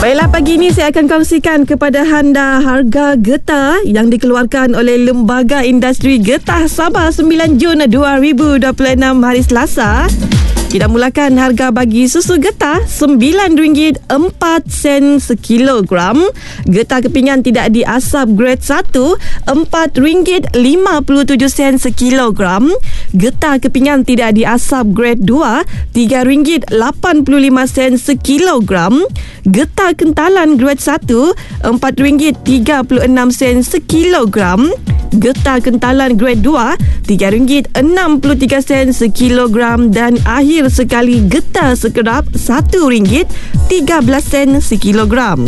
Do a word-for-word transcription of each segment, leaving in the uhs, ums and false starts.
Baiklah, pagi ini saya akan kongsikan kepada anda harga getah yang dikeluarkan oleh Lembaga Industri Getah Sabah sembilan Jun dua ribu dua puluh enam hari Selasa. Kita mulakan harga bagi susu getah sembilan ringgit empat sen sekilogram. Getah kepingan tidak diasap grade satu empat ringgit lima puluh tujuh sen sekilogram. Getah kepingan tidak diasap grade dua tiga ringgit lapan puluh lima sen sekilogram. Getah kentalan grade satu empat ringgit tiga puluh enam sen sekilogram. Getah kentalan grade dua tiga ringgit enam puluh tiga sen sekilogram. Dan akhir sekali, getah sekedap satu ringgit tiga belas sen sekilogram.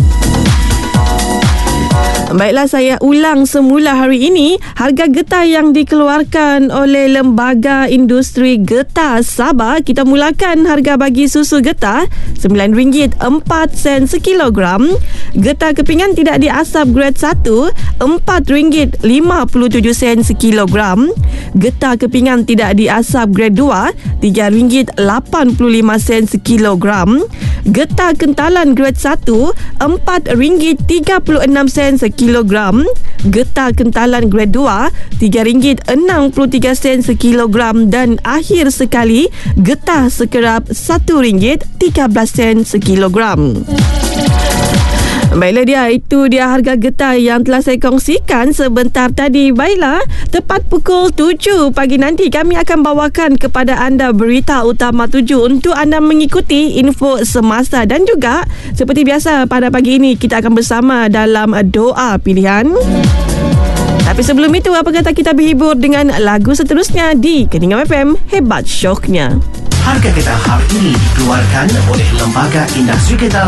Baiklah, saya ulang semula hari ini. Harga getah yang dikeluarkan oleh Lembaga Industri Getah Sabah. Kita mulakan harga bagi susu getah sembilan ringgit empat sen sekilogram. Getah kepingan tidak diasap grade satu empat ringgit lima puluh tujuh sen sekilogram. Getah kepingan tidak diasap grade dua tiga ringgit lapan puluh lima sen sekilogram. Getah kentalan grade satu empat ringgit tiga puluh enam sen sekilogram. Getah kentalan grade dua tiga ringgit enam puluh tiga sen sekilogram. Dan akhir sekali, getah sekerap satu ringgit tiga belas sen sekilogram. Baiklah, dia itu dia harga getah yang telah saya kongsikan sebentar tadi. Baiklah, tepat pukul tujuh pagi nanti kami akan bawakan kepada anda berita utama tujuh untuk anda mengikuti info semasa. Dan juga seperti biasa pada pagi ini kita akan bersama dalam doa pilihan. Tapi sebelum itu, apa kata kita berhibur dengan lagu seterusnya di Keningam F M, hebat syoknya. Harga getah hari ini dikeluarkan oleh Lembaga Industri Getah